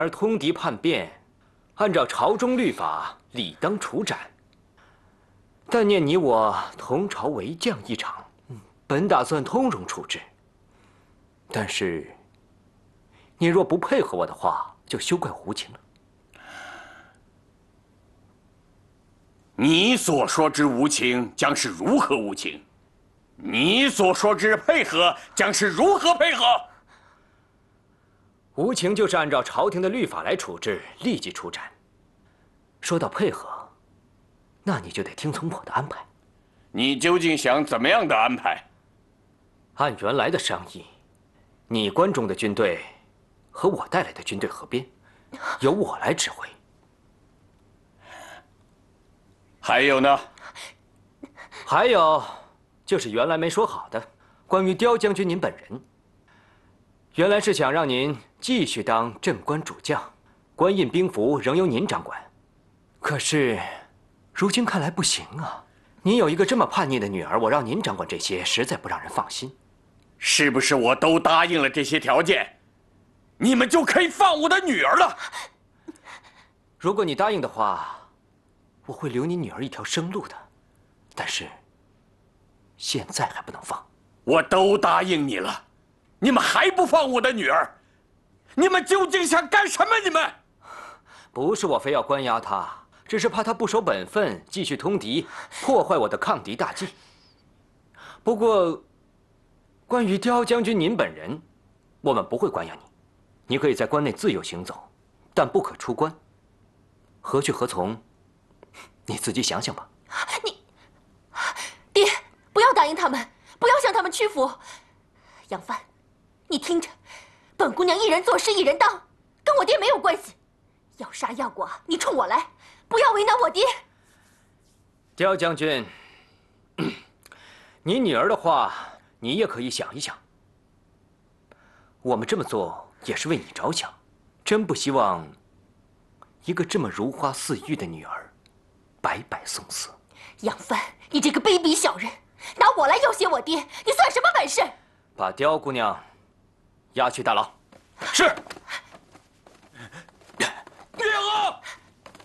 而通敌叛变，按照朝中律法，理当处斩。但念你我同朝为将一场，本打算通融处置。但是，你若不配合我的话，就休怪无情了。 你所说之无情，将是如何无情？你所说之配合，将是如何配合？ 无情就是按照朝廷的律法来处置，立即处斩。说到配合，那你就得听从我的安排。 你究竟想怎么样的安排？ 按原来的商议，你关中的军队和我带来的军队合编，由我来指挥。 还有呢？ 还有，就是原来没说好的，关于刁将军您本人。原来是想让您继续当镇关主将，官印兵符仍由您掌管。可是，如今看来不行啊！您有一个这么叛逆的女儿，我让您掌管这些，实在不让人放心。 是不是我都答应了这些条件，你们就可以放我的女儿了？ 如果你答应的话，我会留你女儿一条生路的。但是，现在还不能放。 我都答应你了，你们还不放我的女儿？你们究竟想干什么？你们不是我非要关押她，只是怕她不守本分，继续通敌，破坏我的抗敌大计。不过，关于刁将军您本人，我们不会关押你，你可以在关内自由行走，但不可出关。何去何从，你自己想想吧。 爹，不要答应他们，不要向他们屈服。杨帆，你听着，本姑娘一人做事一人当，跟我爹没有关系。要杀要剐，你冲我来，不要为难我爹。 刁将军，你女儿的话，你也可以想一想。我们这么做也是为你着想，真不希望一个这么如花似玉的女儿白白送死。 杨帆，你这个卑鄙小人，拿我来要挟我爹，你算什么本事？ 把刁姑娘押去大牢。 是。